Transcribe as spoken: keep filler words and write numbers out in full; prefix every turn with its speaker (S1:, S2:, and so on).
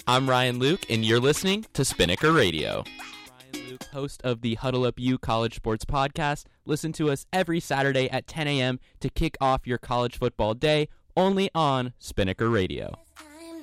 S1: I'm Ryan Luke, and you're listening to Spinnaker Radio. Ryan Luke, host of the Huddle Up U College Sports Podcast. Listen to us every Saturday at ten a.m. to kick off your college football day, only on Spinnaker Radio.